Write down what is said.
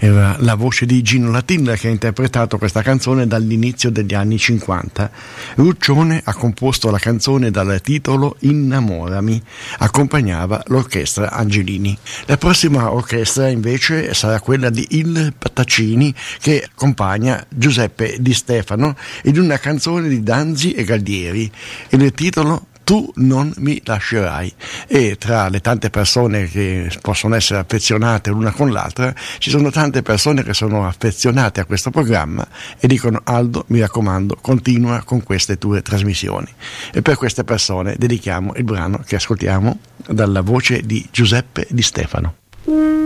Era la voce di Gino Latilla che ha interpretato questa canzone dall'inizio degli anni 50. Ruccione ha composto la canzone dal titolo Innamorami, accompagnava l'orchestra Angelini. La prossima orchestra invece sarà quella di Il Pattacini, che accompagna Giuseppe Di Stefano in una canzone di Danzi e Galdieri e il titolo Tu non mi lascerai. E tra le tante persone che possono essere affezionate l'una con l'altra, ci sono tante persone che sono affezionate a questo programma e dicono: Aldo, mi raccomando, continua con queste tue trasmissioni. E per queste persone dedichiamo il brano che ascoltiamo dalla voce di Giuseppe Di Stefano.